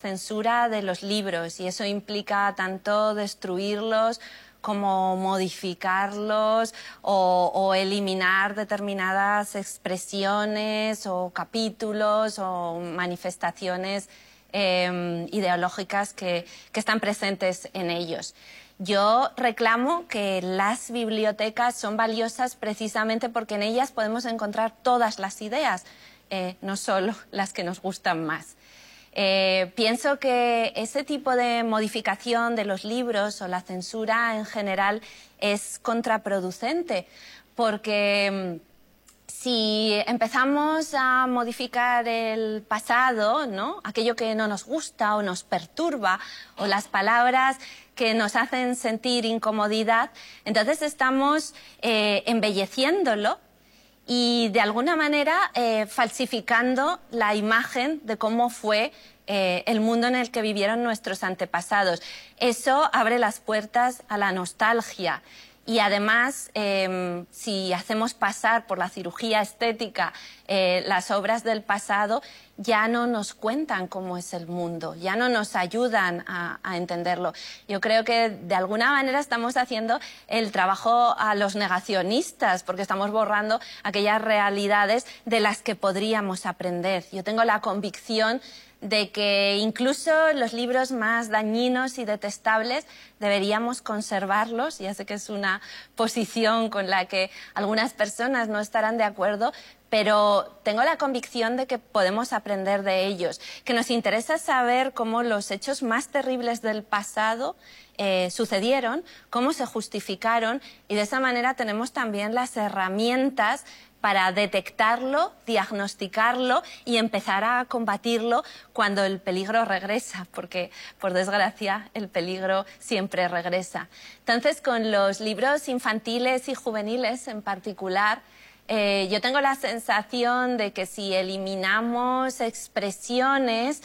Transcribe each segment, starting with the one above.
censura de los libros, y eso implica tanto destruirlos como modificarlos o eliminar determinadas expresiones o capítulos o manifestaciones ideológicas que están presentes en ellos. Yo reclamo que las bibliotecas son valiosas precisamente porque en ellas podemos encontrar todas las ideas, no solo las que nos gustan más. Pienso que ese tipo de modificación de los libros o la censura en general es contraproducente, porque si empezamos a modificar el pasado, ¿no?, aquello que no nos gusta o nos perturba, o las palabras que nos hacen sentir incomodidad, entonces estamos embelleciéndolo y de alguna manera falsificando la imagen de cómo fue el mundo en el que vivieron nuestros antepasados. Eso abre las puertas a la nostalgia. Y además, si hacemos pasar por la cirugía estética las obras del pasado, ya no nos cuentan cómo es el mundo, ya no nos ayudan a entenderlo. Yo creo que de alguna manera estamos haciendo el trabajo a los negacionistas, porque estamos borrando aquellas realidades de las que podríamos aprender. Yo tengo la convicción de que incluso los libros más dañinos y detestables deberíamos conservarlos. Ya sé que es una posición con la que algunas personas no estarán de acuerdo, pero tengo la convicción de que podemos aprender de ellos, que nos interesa saber cómo los hechos más terribles del pasado sucedieron, cómo se justificaron, y de esa manera tenemos también las herramientas para detectarlo, diagnosticarlo y empezar a combatirlo cuando el peligro regresa, porque, por desgracia, el peligro siempre regresa. Entonces, con los libros infantiles y juveniles en particular, yo tengo la sensación de que si eliminamos expresiones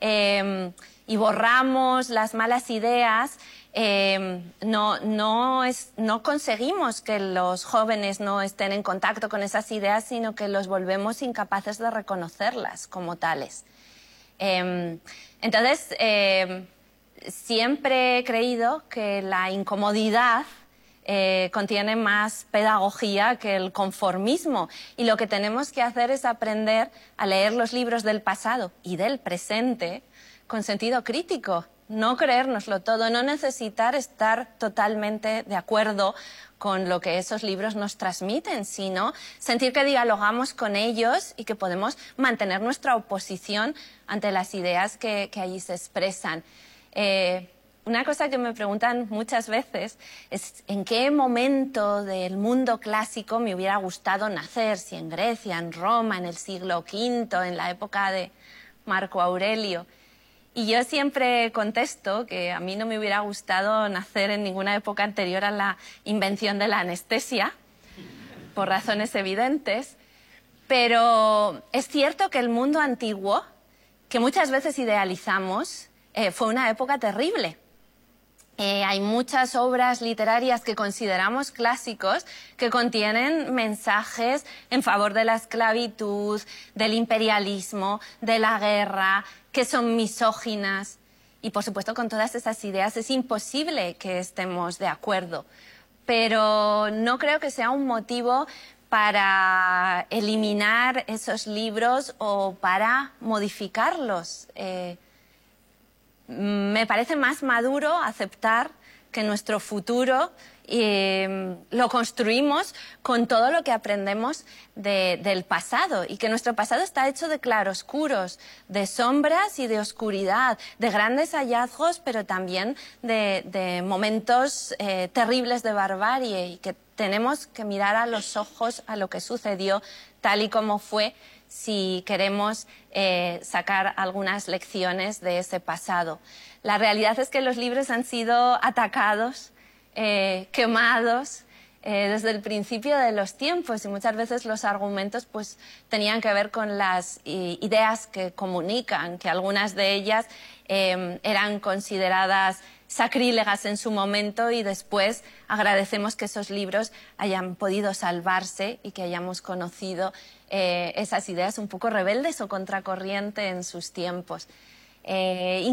y borramos las malas ideas, no conseguimos que los jóvenes no estén en contacto con esas ideas, sino que los volvemos incapaces de reconocerlas como tales. Entonces, siempre he creído que la incomodidad contiene más pedagogía que el conformismo, y lo que tenemos que hacer es aprender a leer los libros del pasado y del presente con sentido crítico. No creérnoslo todo, no necesitar estar totalmente de acuerdo con lo que esos libros nos transmiten, sino sentir que dialogamos con ellos y que podemos mantener nuestra oposición ante las ideas que allí se expresan. Una cosa que me preguntan muchas veces es en qué momento del mundo clásico me hubiera gustado nacer, si en Grecia, en Roma, en el siglo V, en la época de Marco Aurelio. Y yo siempre contesto que a mí no me hubiera gustado nacer en ninguna época anterior a la invención de la anestesia, por razones evidentes, pero es cierto que el mundo antiguo, que muchas veces idealizamos, fue una época terrible. Hay muchas obras literarias que consideramos clásicos que contienen mensajes en favor de la esclavitud, del imperialismo, de la guerra, que son misóginas. Y, por supuesto, con todas esas ideas es imposible que estemos de acuerdo. Pero no creo que sea un motivo para eliminar esos libros o para modificarlos. Me parece más maduro aceptar que nuestro futuro lo construimos con todo lo que aprendemos del pasado, y que nuestro pasado está hecho de claroscuros, de sombras y de oscuridad, de grandes hallazgos, pero también de momentos terribles de barbarie, y que tenemos que mirar a los ojos a lo que sucedió tal y como fue, si queremos sacar algunas lecciones de ese pasado. La realidad es que los libros han sido atacados, quemados, desde el principio de los tiempos, y muchas veces los argumentos pues tenían que ver con las ideas que comunican, que algunas de ellas eran consideradas sacrílegas en su momento, y después agradecemos que esos libros hayan podido salvarse y que hayamos conocido esas ideas un poco rebeldes o contracorriente en sus tiempos.